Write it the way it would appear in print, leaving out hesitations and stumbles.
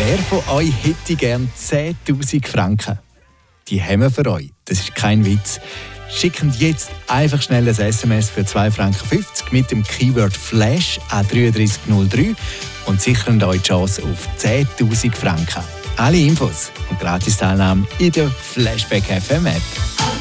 Wer von euch hätte gern 10'000 Franken? Die haben wir für euch. Das ist kein Witz. Schickt jetzt einfach schnell ein SMS für 2,50 Franken mit dem Keyword Flash an 3303 und sichern euch die Chance auf 10'000 Franken. Alle Infos und Gratis-Teilnahme in der Flashback FM App.